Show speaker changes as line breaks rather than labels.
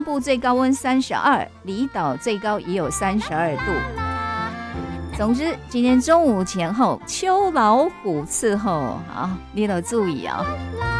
部最高温32，离岛最高也有32度。总之，今天中午前后秋老虎伺候，好，你都注意啊。